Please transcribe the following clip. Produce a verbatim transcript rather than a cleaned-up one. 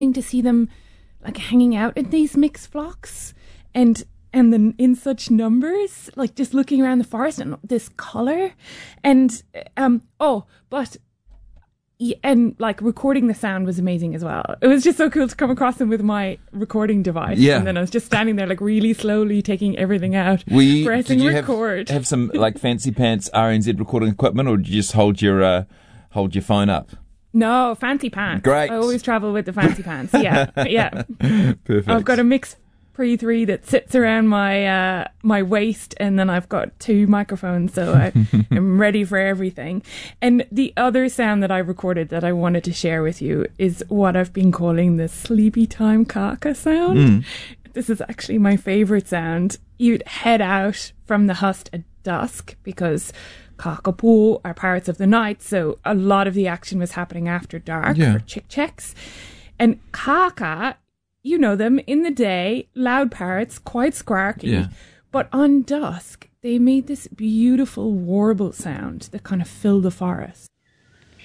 to see them like hanging out in these mixed flocks and and then in such numbers, like just looking around the forest and this color and um oh but yeah, and like recording the sound was amazing as well. It was just so cool to come across them with my recording device. Yeah. And then I was just standing there like really slowly taking everything out, we, pressing did you record. Have, have some like fancy pants R N Z recording equipment, or did you just hold your uh, hold your phone up? No, fancy pants. Great. I always travel with the fancy pants. Yeah, yeah. Perfect. I've got a Mix Pre three that sits around my uh, my waist, and then I've got two microphones, so I am ready for everything. And the other sound that I recorded that I wanted to share with you is what I've been calling the sleepy time caca sound. Mm. This is actually my favourite sound. You'd head out from the hust at dusk because Kakapo are parrots of the night, so a lot of the action was happening after dark Yeah. for chick checks. And kaka, you know them, in the day, loud parrots, quite squarky. Yeah. But on dusk, they made this beautiful warble sound that kind of filled the forest.